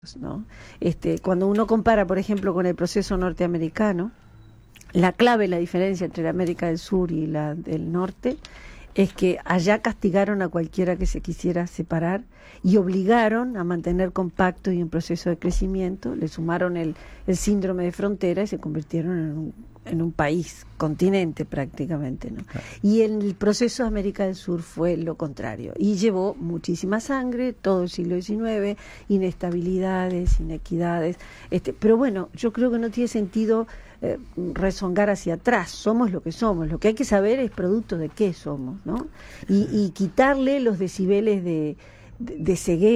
¿no? Cuando uno compara, por ejemplo, con el proceso norteamericano, la clave, la diferencia entre la América del Sur y la del Norte es que allá castigaron a cualquiera que se quisiera separar y obligaron a mantener compacto y en proceso de crecimiento, le sumaron el síndrome de frontera y se convirtieron en un país, continente prácticamente, ¿no? Claro. Y el proceso de América del Sur fue lo contrario y llevó muchísima sangre, todo el siglo XIX, inestabilidades, inequidades, pero bueno, yo creo que no tiene sentido rezongar hacia atrás. Somos lo que somos, lo que hay que saber es producto de qué somos, ¿no? Y quitarle los decibeles de ceguera